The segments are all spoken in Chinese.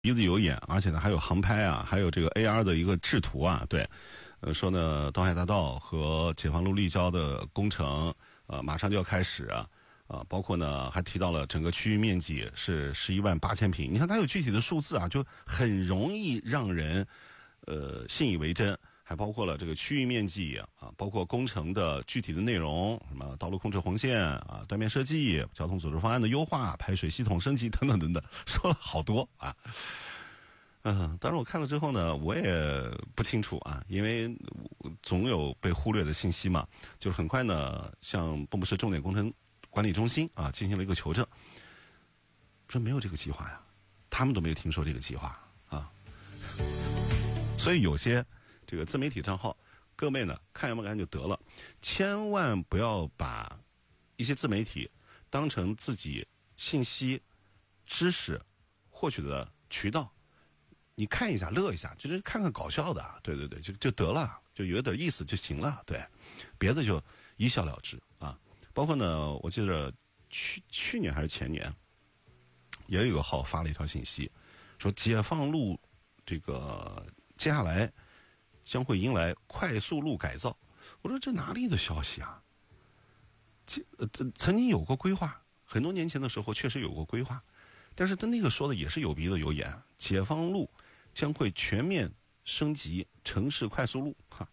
鼻子有眼，而且呢还有航拍啊，还有这个 AR 的一个制图啊，对，说呢东海大道和解放路立交的工程马上就要开始啊，包括呢还提到了整个区域面积是118000平，你看它有具体的数字啊，就很容易让人信以为真。还包括了这个区域面积啊，包括工程的具体的内容，什么道路控制红线啊、断面设计、交通组织方案的优化、排水系统升级等等等等，说了好多啊。当然我看了之后呢，我也不清楚啊，因为总有被忽略的信息嘛。就是很快呢，向蚌埠市重点工程管理中心啊进行了一个求证，说没有这个计划呀，他们都没有听说这个计划啊。所以有些这个自媒体账号，各位呢看要不看就得了，千万不要把一些自媒体当成自己信息、知识获取的渠道。你看一下乐一下，就是看看搞笑的，对对对，就得了，就有点意思就行了，对，别的就一笑了之啊。包括呢，我记得去年还是前年，也有一个号发了一条信息，说解放路这个接下来将会迎来快速路改造。我说这哪里的消息啊？曾经有过规划，很多年前的时候确实有过规划，但是他那个说的也是有鼻子有眼，解放路将会全面升级城市快速路哈。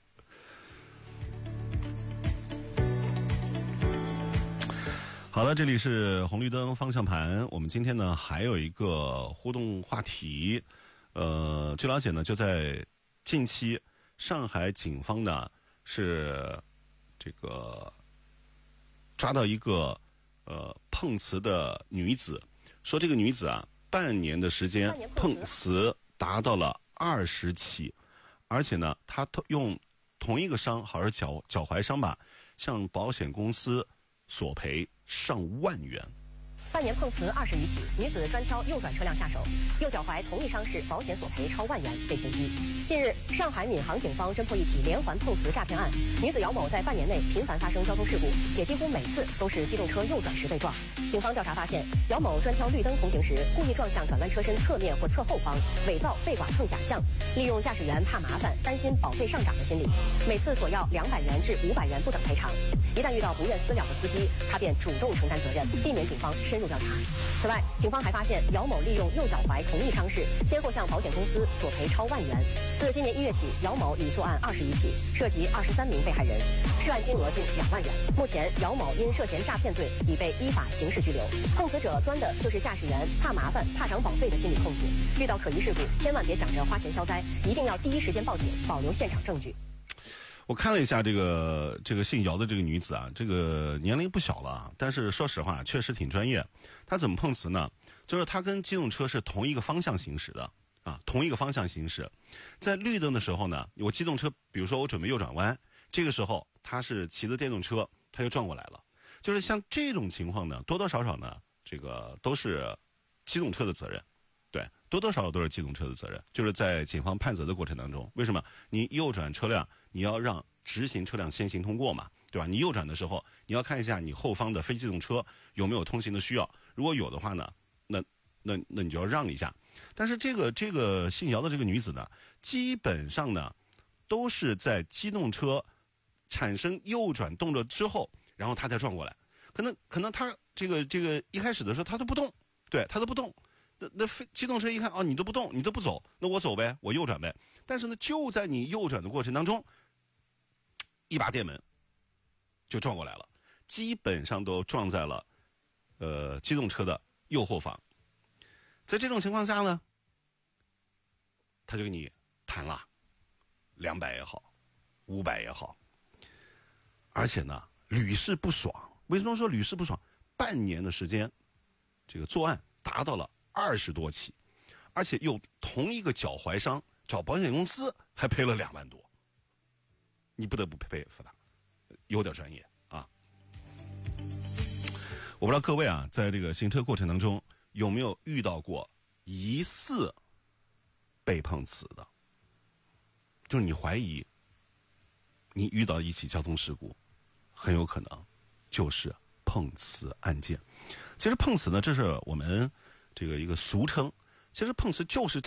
好的，这里是红绿灯方向盘，我们今天呢还有一个互动话题，据了解呢，就在近期，上海警方呢是这个抓到一个碰瓷的女子，说这个女子啊，半年的时间碰瓷达到了20起，而且呢，她用同一个伤，好像脚踝伤吧，向保险公司索赔上万元。 半年碰瓷20余起，女子专挑右转车辆下手，右脚踝同一伤势，保险索赔超万元，被刑拘。近日，上海闵行警方侦破一起连环碰瓷诈骗案，女子姚某在半年内频繁发生交通事故，且几乎每次都是机动车右转时被撞。警方调查发现，姚某专挑绿灯通行时，故意撞向转弯车身侧面或侧后方，伪造被剐碰假象，利用驾驶员怕麻烦、担心保费上涨的心理，每次索要200元至500元不等赔偿。一旦遇到不愿私了的司机，他便主动承担责任，避免警方深入调查。此外，警方还发现姚某利用右脚踝同一伤势，先后向保险公司索赔超万元。自今年1月起，姚某已作案20余起，涉及23名被害人，涉案金额近2万元。目前，姚某因涉嫌诈骗罪已被依法刑事拘留。碰瓷者钻的就是驾驶员怕麻烦、怕涨保费的心理空子。遇到可疑事故，千万别想着花钱消灾，一定要第一时间报警，保留现场证据。 我看了一下这个姓姚的这个女子啊，这个年龄不小了啊，但是说实话确实挺专业。她怎么碰瓷呢？就是她跟机动车是同一个方向行驶的啊，同一个方向行驶。在绿灯的时候呢，我机动车，比如说我准备右转弯，这个时候她是骑的电动车，她就撞过来了。就是像这种情况呢，多多少少呢，这个都是机动车的责任。对，多多少少都是机动车的责任，就是在警方判责的过程当中，为什么你右转车辆你要让直行车辆先行通过嘛，对吧？你右转的时候你要看一下你后方的非机动车有没有通行的需要，如果有的话呢，那你就要让一下。但是这个姓姚的这个女子呢，基本上呢都是在机动车产生右转动作之后，然后她才撞过来，可能她这个一开始的时候她都不动，对，她都不动。那机动车一看，哦，你都不动，你都不走，那我走呗，我右转呗。但是呢，就在你右转的过程当中，一把电门就撞过来了，基本上都撞在了机动车的右后方。在这种情况下呢，他就给你谈了200也好，500也好，而且呢屡试不爽。为什么说屡试不爽？半年的时间，这个作案达到了20多起，而且又同一个脚踝伤，找保险公司还赔了2万多，你不得不佩服他，有点专业啊。我不知道各位啊，在这个行车过程当中有没有遇到过疑似被碰瓷的，就是你怀疑你遇到一起交通事故，很有可能就是碰瓷案件。其实碰瓷呢，这是我们这个一个俗称， 其实碰瓷就是